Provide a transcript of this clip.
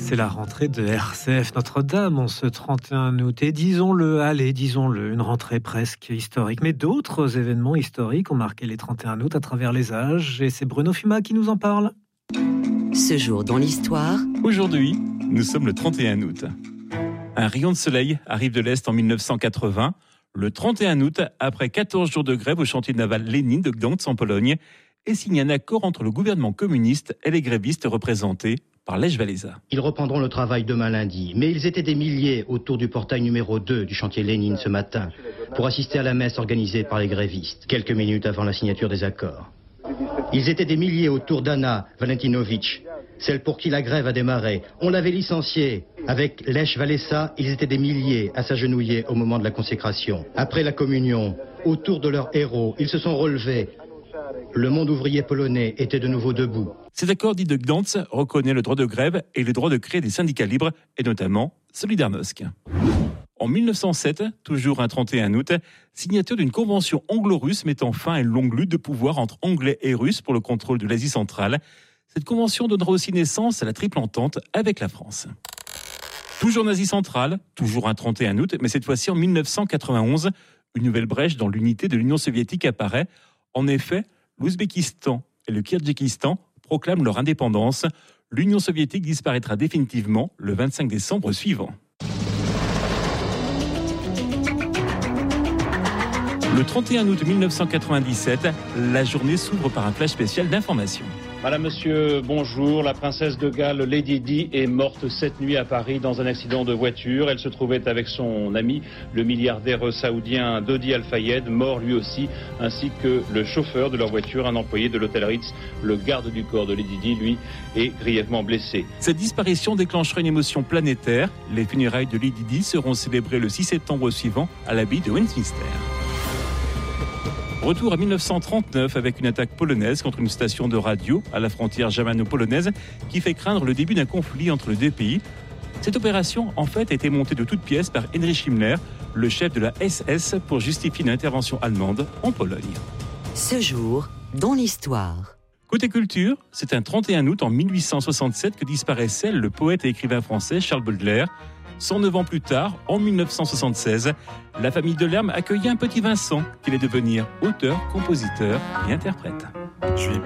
C'est la rentrée de RCF Notre-Dame en ce 31 août. Et disons-le, une rentrée presque historique. Mais d'autres événements historiques ont marqué les 31 août à travers les âges. Et c'est Bruno Fuma qui nous en parle. Ce jour dans l'histoire. Aujourd'hui, nous sommes le 31 août. Un rayon de soleil arrive de l'Est en 1980. Le 31 août, après 14 jours de grève au chantier naval Lénine de Gdansk en Pologne, et signe un accord entre le gouvernement communiste et les grévistes représentés par Lech Walesa. Ils reprendront le travail demain lundi, mais ils étaient des milliers autour du portail numéro 2 du chantier Lénine ce matin pour assister à la messe organisée par les grévistes, quelques minutes avant la signature des accords. Ils étaient des milliers autour d'Anna Valentinovitch, celle pour qui la grève a démarré. On l'avait licenciée. Avec Lech Walesa, ils étaient des milliers à s'agenouiller au moment de la consécration. Après la communion, autour de leur héros, ils se sont relevés. Le monde ouvrier polonais était de nouveau debout. Cet accord dit de Gdansk reconnaît le droit de grève et le droit de créer des syndicats libres, et notamment Solidarność. En 1907, toujours un 31 août, signature d'une convention anglo-russe mettant fin à une longue lutte de pouvoir entre Anglais et Russes pour le contrôle de l'Asie centrale. Cette convention donnera aussi naissance à la Triple Entente avec la France. Toujours en Asie centrale, toujours un 31 août, mais cette fois-ci en 1991, une nouvelle brèche dans l'unité de l'Union soviétique apparaît. En effet, l'Ouzbékistan et le Kirghizistan proclament leur indépendance. L'Union soviétique disparaîtra définitivement le 25 décembre suivant. Le 31 août 1997, la journée s'ouvre par un flash spécial d'information. Madame, monsieur, bonjour. La princesse de Galles, Lady Di, est morte cette nuit à Paris dans un accident de voiture. Elle se trouvait avec son ami, le milliardaire saoudien Dodi Al-Fayed, mort lui aussi, ainsi que le chauffeur de leur voiture, un employé de l'hôtel Ritz. Le garde du corps de Lady Di, lui, est grièvement blessé. Cette disparition déclenchera une émotion planétaire. Les funérailles de Lady Di seront célébrées le 6 septembre suivant à l'abbaye de Westminster. Retour à 1939 avec une attaque polonaise contre une station de radio à la frontière germano-polonaise qui fait craindre le début d'un conflit entre les deux pays. Cette opération, en fait, a été montée de toutes pièces par Heinrich Himmler, le chef de la SS, pour justifier une intervention allemande en Pologne. Ce jour dans l'histoire. Côté culture, c'est un 31 août en 1867 que disparaissait le poète et écrivain français Charles Baudelaire. 109 ans plus tard, en 1976, la famille Delerme accueillait un petit Vincent qui allait devenir auteur, compositeur et interprète.